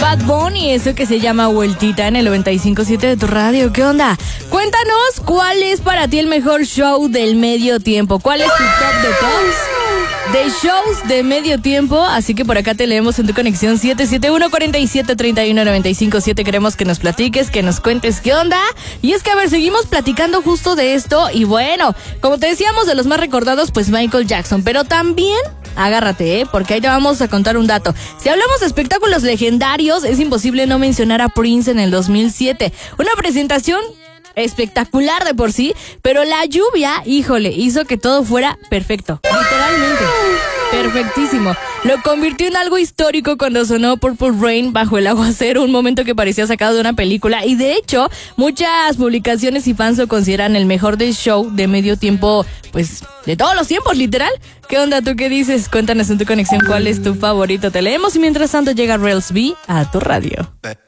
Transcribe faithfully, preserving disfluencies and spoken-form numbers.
Bad Bunny, eso que se llama Vueltita en el noventa y cinco punto siete de tu radio. ¿Qué onda? Cuéntanos cuál es para ti el mejor show del medio tiempo. ¿Cuál es tu top de tops de shows de medio tiempo? Así que por acá te leemos en tu conexión siete siete uno, cuatro siete, tres uno, nueve cinco siete. Queremos que nos platiques, que nos cuentes qué onda. Y es que, a ver, seguimos platicando justo de esto. Y bueno, como te decíamos, de los más recordados, pues Michael Jackson. Pero también, agárrate, ¿eh? Porque ahí te vamos a contar un dato. Si hablamos de espectáculos legendarios, es imposible no mencionar a Prince en el dos mil siete. Una presentación espectacular de por sí, pero la lluvia, híjole, hizo que todo fuera perfecto. Literalmente. Perfectísimo. Lo convirtió en algo histórico cuando sonó Purple Rain bajo el aguacero, un momento que parecía sacado de una película. Y de hecho, muchas publicaciones y fans lo consideran el mejor del show de medio tiempo, pues, de todos los tiempos, literal. ¿Qué onda? ¿Tú qué dices? Cuéntanos en tu conexión cuál es tu favorito. Te leemos y mientras tanto llega Rails B a tu radio.